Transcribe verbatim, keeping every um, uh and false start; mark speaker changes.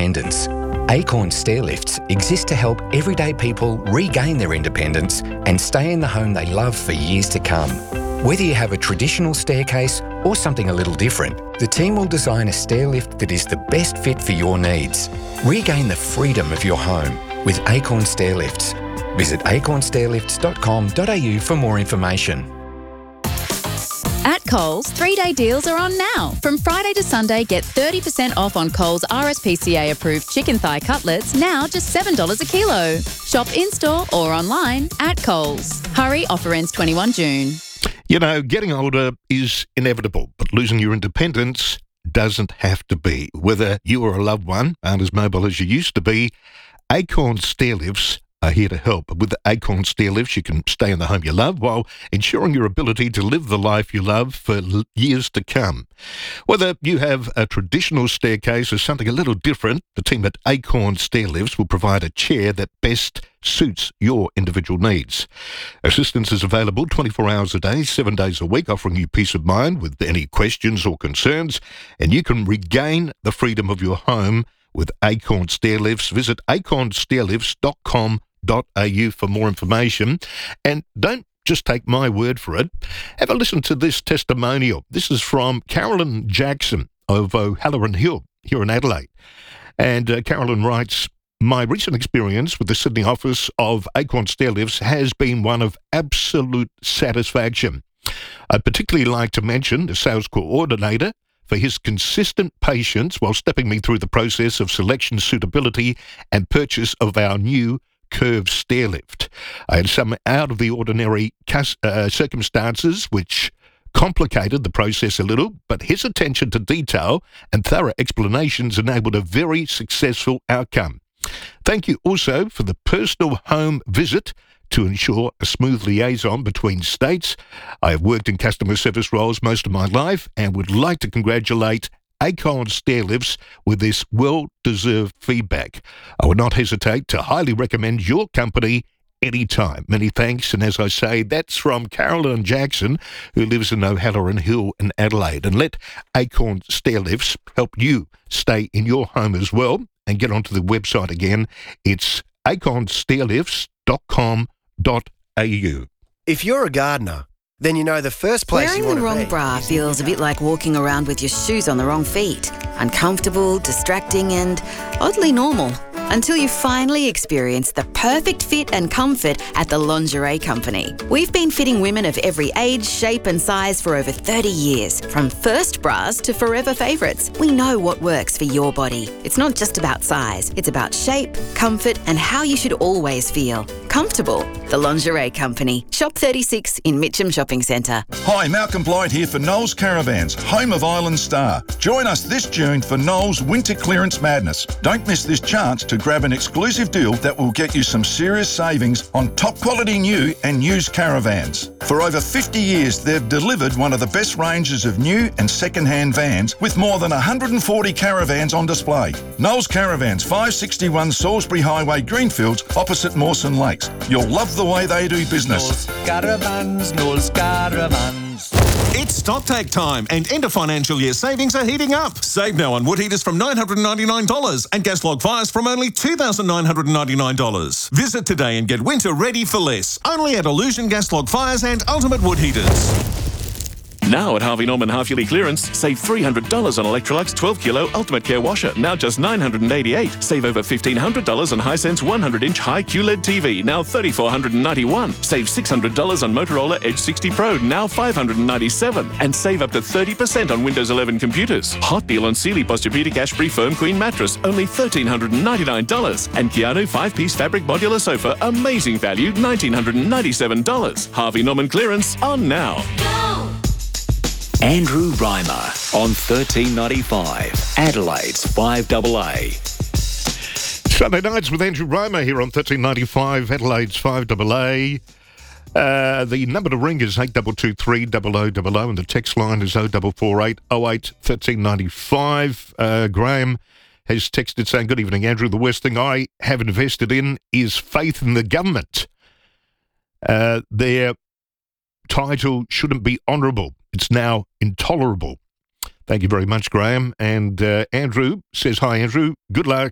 Speaker 1: independence. Acorn Stairlifts exist to help everyday people regain their independence and stay in the home they love for years to come. Whether you have a traditional staircase or something a little different, the team will design a stairlift that is the best fit for your needs. Regain the freedom of your home with Acorn Stairlifts. Visit acorn stairlifts dot com dot a u for more information.
Speaker 2: At Coles, three-day deals are on now. From Friday to Sunday, get thirty percent off on Coles R S P C A-approved chicken thigh cutlets, now just seven dollars a kilo. Shop in-store or online at Coles. Hurry, offer ends twenty-first of June.
Speaker 3: You know, getting older is inevitable, but losing your independence doesn't have to be. Whether you or a loved one aren't as mobile as you used to be, Acorn Stairlifts are here to help. With the Acorn Stairlifts, you can stay in the home you love while ensuring your ability to live the life you love for l- years to come. Whether you have a traditional staircase or something a little different, the team at Acorn Stairlifts will provide a chair that best suits your individual needs. Assistance is available twenty-four hours a day, seven days a week, offering you peace of mind with any questions or concerns, and you can regain the freedom of your home with Acorn Stairlifts. Visit acorn stairlifts dot com dot a u for more information. And don't just take my word for it. Have a listen to this testimonial. This is from Carolyn Jackson of O'Halloran Hill here in Adelaide. And uh, Carolyn writes, "My recent experience with the Sydney office of Acorn Stairlifts has been one of absolute satisfaction. I'd particularly like to mention the sales coordinator for his consistent patience while stepping me through the process of selection, suitability and purchase of our new curved stairlift. I had some out-of-the-ordinary cus- uh, circumstances which complicated the process a little, but his attention to detail and thorough explanations enabled a very successful outcome. Thank you also for the personal home visit to ensure a smooth liaison between states. I have worked in customer service roles most of my life and would like to congratulate Acorn Stairlifts with this well-deserved feedback. I would not hesitate to highly recommend your company anytime. Many thanks." And as I say, that's from Carolyn Jackson, who lives in O'Halloran Hill in Adelaide. And let Acorn Stairlifts help you stay in your home as well. And get onto the website again. It's acorn stairlifts dot com dot a u.
Speaker 4: If you're a gardener, then you know the first place
Speaker 5: Wearing
Speaker 4: you want
Speaker 5: the
Speaker 4: to
Speaker 5: wrong
Speaker 4: be.
Speaker 5: bra feels a bit like walking around with your shoes on the wrong feet. Uncomfortable, distracting and oddly normal. Until you finally experience the perfect fit and comfort at the Lingerie Company. We've been fitting women of every age, shape and size for over thirty years. From first bras to forever favourites, we know what works for your body. It's not just about size, it's about shape, comfort and how you should always feel. Comfortable. The Lingerie Company. Shop thirty-six in Mitcham Shopping Centre.
Speaker 6: Hi, Malcolm Blight here for Knowles Caravans, home of Island Star. Join us this June for Knowles Winter Clearance Madness. Don't miss this chance to grab an exclusive deal that will get you some serious savings on top quality new and used caravans. For over fifty years, they've delivered one of the best ranges of new and second-hand vans with more than one hundred forty caravans on display. Knowles Caravans, five sixty-one Salisbury Highway, Greenfields, opposite Mawson Lakes. You'll love the way they do business.
Speaker 7: Knowles Caravans, Knowles Caravans.
Speaker 8: It's stock take time and end of financial year savings are heating up. Save now on wood heaters from nine hundred ninety-nine dollars and gas log fires from only two thousand nine hundred ninety-nine dollars. Visit today and get winter ready for less. Only at Illusion Gas Log Fires and Ultimate Wood Heaters.
Speaker 9: Now at Harvey Norman Half Yearly Clearance, save three hundred dollars on Electrolux twelve kilo Ultimate Care Washer, now just nine hundred eighty-eight dollars. Save over fifteen hundred dollars on Hisense one hundred inch High Q L E D T V, now three thousand four hundred ninety-one dollars. Save six hundred dollars on Motorola Edge sixty Pro, now five hundred ninety-seven dollars. And save up to thirty percent on Windows eleven computers. Hot deal on Sealy Posturepedic Ashbury Firm Queen Mattress, only one thousand three hundred ninety-nine dollars. And Keanu five-piece fabric modular sofa, amazing value, one thousand nine hundred ninety-seven dollars. Harvey Norman Clearance on now.
Speaker 10: Andrew Reimer on thirteen ninety-five, Adelaide's five A A.
Speaker 3: Sunday nights with Andrew Reimer here on thirteen ninety-five, Adelaide's five A A. Uh, the number to ring is eight two two three zero zero zero zero and the text line is oh four four eight oh eight one three nine five. Uh, Graham has texted saying, "Good evening, Andrew. The worst thing I have invested in is faith in the government. Uh, their title shouldn't be honourable. It's now intolerable." Thank you very much, Graham. And uh, Andrew says, "Hi, Andrew. Good luck